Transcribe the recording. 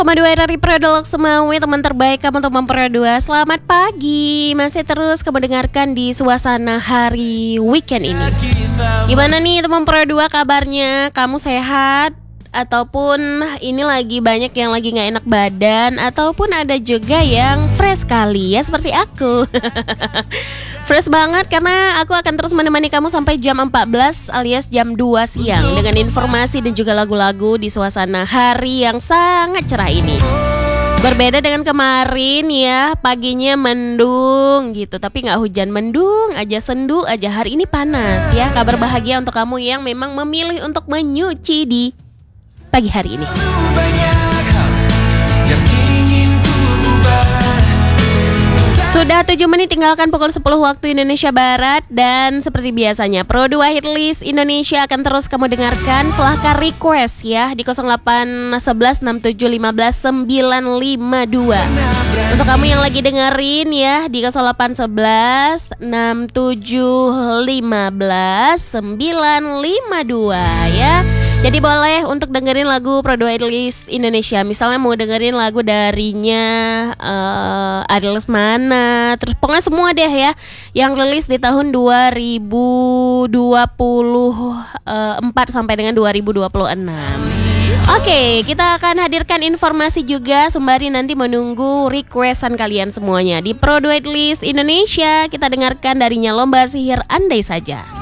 Koma 2 dari Produk Semawi, teman terbaik kamu teman Pro 2. Selamat pagi, masih terus kamu dengarkan di suasana hari weekend ini. Gimana nih teman Pro 2 kabarnya? Kamu sehat? Ataupun ini lagi banyak yang lagi gak enak badan, ataupun ada juga yang fresh kali ya seperti aku. Fresh banget karena aku akan terus menemani kamu sampai jam 14 alias jam 2 siang dengan informasi dan juga lagu-lagu di suasana hari yang sangat cerah ini. Berbeda dengan kemarin ya, paginya mendung gitu, tapi gak hujan, mendung aja, sendu aja. Hari ini panas ya. Kabar bahagia untuk kamu yang memang memilih untuk menyuci di pagi hari ini. Sudah 7 menit tinggalkan pukul 10 waktu Indonesia Barat. Dan seperti biasanya Pro 2 Hit List Indonesia akan terus kamu dengarkan. Silahkan request ya di 081167159952. Untuk kamu yang lagi dengerin ya di 081167159952 ya. Jadi boleh untuk dengerin lagu Pro 2 Hit List Indonesia. Misalnya mau dengerin lagu darinya Ariel Lesmana, terus pokoknya semua deh ya yang rilis di tahun 2024 sampai dengan 2026. Oke, kita akan hadirkan informasi juga sembari nanti menunggu requestan kalian semuanya. Di Pro 2 Hit List Indonesia kita dengarkan darinya Lomba Sihir Andai Saja.